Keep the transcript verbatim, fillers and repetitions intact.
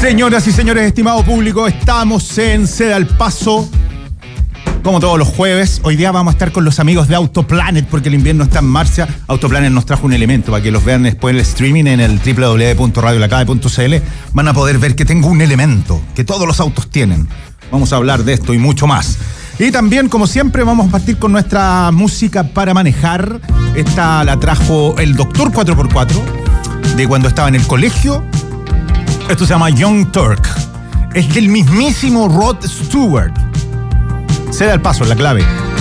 Señoras y señores, estimado público, estamos en Ceda al Paso, como todos los jueves. Hoy día vamos a estar con los amigos de Autoplanet, porque el invierno está en marcha. Autoplanet nos trajo un elemento para que los vean después en el streaming en el doble u doble u doble u punto radio la cabe punto c l. Van a poder ver que tengo un elemento que todos los autos tienen. Vamos a hablar de esto y mucho más. Y también, como siempre, vamos a partir con nuestra música para manejar. Esta la trajo el Doctor cuatro por cuatro, de cuando estaba en el colegio. Esto se llama Young Turk. Es del mismísimo Rod Stewart. Ceda al Paso, la clave.